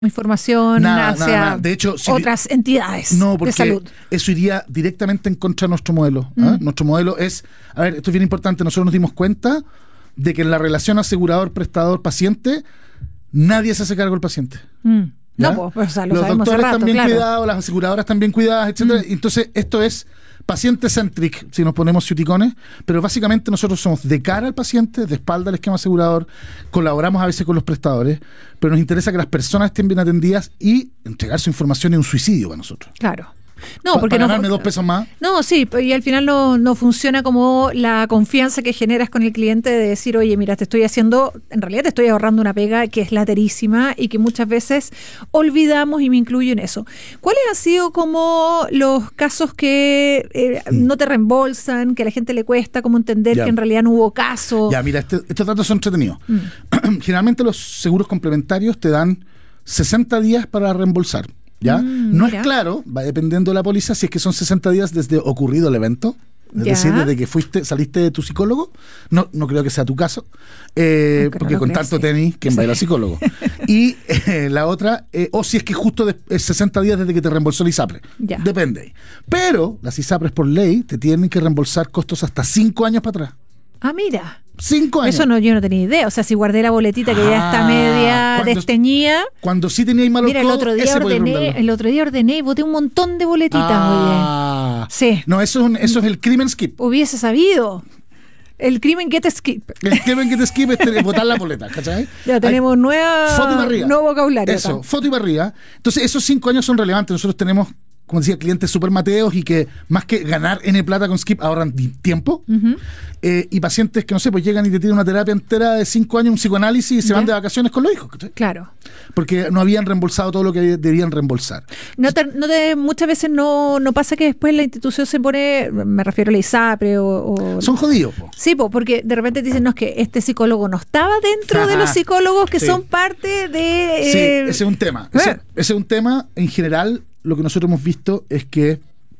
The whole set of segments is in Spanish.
información hacia De hecho, otras entidades de salud. Eso iría directamente en contra de nuestro modelo. Nuestro modelo es, a ver, esto es bien importante, nosotros nos dimos cuenta de que en la relación asegurador-prestador-paciente nadie se hace cargo del paciente. No, pues, o sea, los sabemos doctores hace rato, están bien claro. cuidados, las aseguradoras están bien cuidadas, etcétera. Entonces, esto es paciente-centric, si nos ponemos ciuticones, pero básicamente nosotros somos de cara al paciente, de espalda al esquema asegurador, colaboramos a veces con los prestadores, pero nos interesa que las personas estén bien atendidas y entregar su información es un suicidio para nosotros. Claro. No, porque para no ganarme 2 pesos más. No, sí, y al final no funciona como la confianza que generas con el cliente de decir, oye, mira, en realidad te estoy ahorrando una pega que es laterísima y que muchas veces olvidamos, y me incluyo en eso. ¿Cuáles han sido como los casos que no te reembolsan, que a la gente le cuesta como entender que en realidad no hubo caso? Ya, mira, estos datos son entretenidos. Generalmente los seguros complementarios te dan 60 días para reembolsar. ¿Ya? No es claro, va dependiendo de la póliza, si es que son 60 días desde ocurrido el evento, es decir, desde que saliste de tu psicólogo. No creo que sea tu caso, porque con tanto tenis, ¿quién va a ir al psicólogo? Y la otra, o si es que justo es 60 días desde que te reembolsó el ISAPRE. Depende. Pero las ISAPRES por ley te tienen que reembolsar costos hasta 5 años para atrás. Ah, mira. 5 años. Eso yo no tenía idea. O sea, si guardé la boletita que ya está media desteñida. Cuando sí teníais malos codos, el otro día ordené y boté un montón de boletitas, oye. Sí. No, eso es el crimen skip. Hubiese sabido. El crimen get skip. El crimen get skip es botar la boleta, ¿cachai? Ya tenemos foto y barriga. nuevo vocabulario. Eso, acá. Foto y barriga. Entonces, esos 5 años son relevantes. Nosotros tenemos, como decía, clientes súper mateos y que más que ganar N plata con skip ahorran tiempo. Y pacientes que, no sé, pues llegan y te tiran una terapia entera de 5 años, un psicoanálisis y se van de vacaciones con los hijos. ¿Cachai? Claro. Porque no habían reembolsado todo lo que debían reembolsar. Muchas veces no pasa que después la institución se pone, me refiero a la ISAPRE o son jodidos, po. Sí, porque de repente dicen, no, es que este psicólogo no estaba dentro de los psicólogos que son parte de... Sí, ese es un tema. Ese es un tema, en general, lo que nosotros hemos visto es que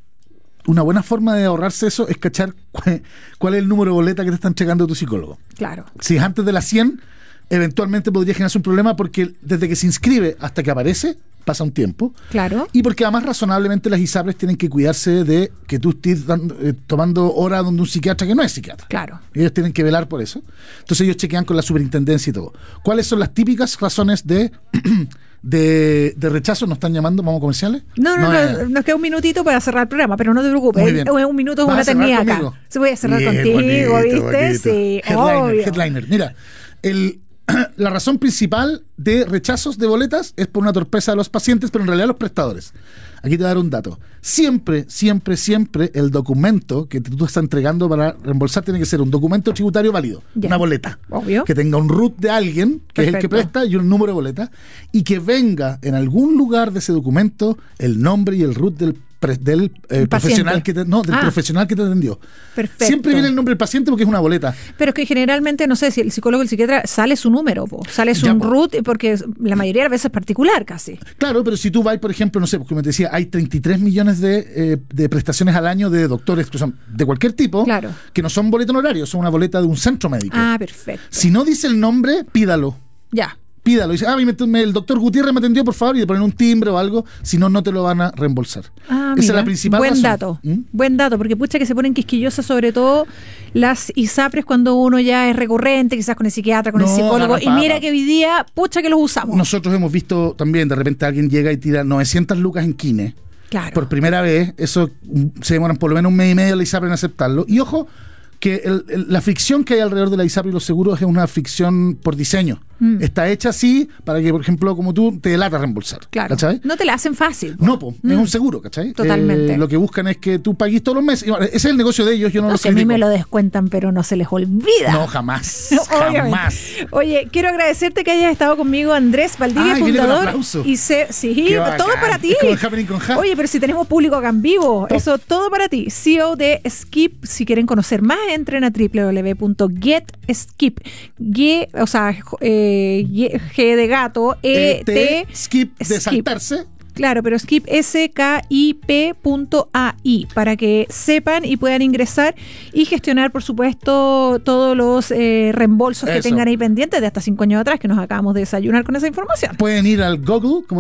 una buena forma de ahorrarse eso es cachar cuál es el número de boleta que te están entregando tu psicólogo. Claro. Si es antes de las 100, eventualmente podría generarse un problema porque desde que se inscribe hasta que aparece, pasa un tiempo. Claro. Y porque además razonablemente las ISAPRES tienen que cuidarse de que tú estés tomando hora donde un psiquiatra que no es psiquiatra. Claro. Ellos tienen que velar por eso. Entonces ellos chequean con la superintendencia y todo. ¿Cuáles son las típicas razones de rechazo? ¿Nos están llamando? ¿Vamos a comerciales? No, nos queda un minutito para cerrar el programa, pero no te preocupes. Un minuto es una eternidad acá. Se voy a cerrar contigo, bonito, ¿viste? Bonito. Sí, Headliner. Mira, la razón principal de rechazos de boletas es por una torpeza de los pacientes, pero en realidad los prestadores. Aquí te voy a dar un dato. Siempre el documento que tú estás entregando para reembolsar tiene que ser un documento tributario válido, una boleta. Obvio. Que tenga un RUT de alguien, que es el que presta, y un número de boleta, y que venga en algún lugar de ese documento el nombre y el RUT del profesional profesional que te atendió. Perfecto. Siempre viene el nombre del paciente porque es una boleta. Pero es que generalmente, no sé, si el psicólogo o el psiquiatra sale su número, sale su RUT, porque la mayoría de las veces es particular casi. Claro, pero si tú vas, por ejemplo, no sé, porque me decía, hay 33 millones de prestaciones al año de doctores que son de cualquier tipo, que no son boleto honorario, son una boleta de un centro médico. Ah, perfecto. Si no dice el nombre, pídalo. Ya. Pídalo. Dice, el doctor Gutiérrez me atendió, por favor, y le ponen un timbre o algo, si no, no te lo van a reembolsar. Esa es la principal razón. Buen dato, porque pucha que se ponen quisquillosas, sobre todo las ISAPRES cuando uno ya es recurrente, quizás con el psiquiatra, con el psicólogo, y mira que hoy día, pucha que los usamos. Nosotros hemos visto también, de repente alguien llega y tira 900 lucas en Kine. Claro. Por primera vez, eso se demoran por lo menos un mes y medio la ISAPRE en aceptarlo. Y ojo, que la fricción que hay alrededor de la ISAPRE y los seguros es una fricción por diseño. Está hecha así para que, por ejemplo, como tú, te delata reembolsar. Claro. ¿Cachai? No te la hacen fácil. No, es un seguro, ¿cachai? Totalmente. Lo que buscan es que tú pagues todos los meses. Ese es el negocio de ellos, yo no lo sé. A mí me lo descuentan, pero no se les olvida. No, jamás. Jamás. Oye, quiero agradecerte que hayas estado conmigo, Andrés Valdivia, fundador. Todo para ti. Oye, pero si tenemos público acá en vivo, eso todo para ti. CEO de Skip. Si quieren conocer más, entren a www.getskip. G de gato, Skip de saltarse. Claro, pero Skip skip.ai para que sepan y puedan ingresar y gestionar, por supuesto, todos los reembolsos que tengan ahí pendientes de hasta 5 años atrás, que nos acabamos de desayunar con esa información. Pueden ir al Google, como